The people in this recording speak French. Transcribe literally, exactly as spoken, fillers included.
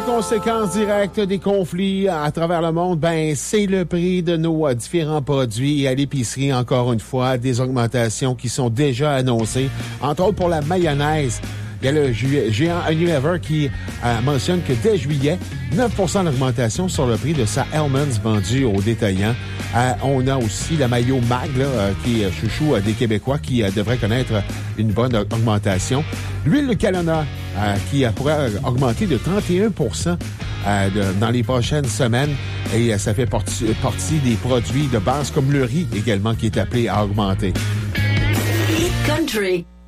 conséquence directe des conflits à travers le monde, ben c'est le prix de nos euh, différents produits. Et à l'épicerie, encore une fois, des augmentations qui sont déjà annoncées. Entre autres pour la mayonnaise. Il y a le géant Unilever qui euh, mentionne que dès juillet, neuf pour cent d'augmentation sur le prix de sa Hellmann's vendue aux détaillants. Euh, on a aussi la mayo Mag, là, euh, qui est chouchou euh, des Québécois, qui euh, devrait connaître une bonne augmentation. L'huile de Kalona, euh, qui euh, pourrait augmenter de trente et un pour cent euh, de, dans les prochaines semaines. Et euh, ça fait partie, partie des produits de base, comme le riz également, qui est appelé à augmenter. Country.